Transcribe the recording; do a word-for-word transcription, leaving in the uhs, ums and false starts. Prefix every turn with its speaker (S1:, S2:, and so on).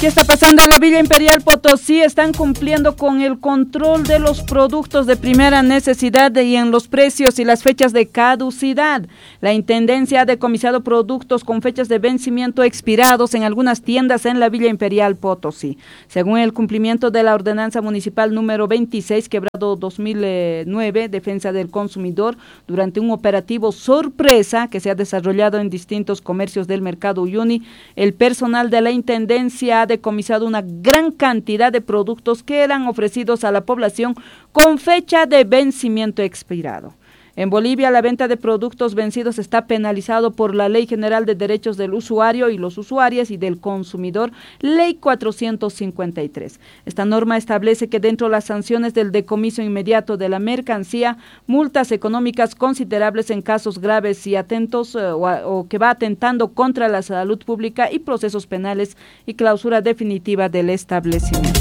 S1: ¿Qué está pasando en la Villa Imperial Potosí? Están cumpliendo con el control de los productos de primera necesidad y en los precios y las fechas de caducidad. La Intendencia ha decomisado productos con fechas de vencimiento expirados en algunas tiendas en la Villa Imperial Potosí. Según el cumplimiento de la ordenanza municipal número veintiséis, quebrado dos mil nueve, Defensa del Consumidor, durante un operativo sorpresa que se ha desarrollado en distintos comercios del mercado Uyuni, el personal de la Intendencia ha decomisado una gran cantidad de productos que eran ofrecidos a la población con fecha de vencimiento expirado. En Bolivia, la venta de productos vencidos está penalizado por la Ley General de Derechos del Usuario y los Usuarias y del Consumidor, Ley cuatrocientos cincuenta y tres. Esta norma establece que dentro de las sanciones del decomiso inmediato de la mercancía, multas económicas considerables en casos graves y atentos eh, o, o que va atentando contra la salud pública y procesos penales y clausura definitiva del establecimiento.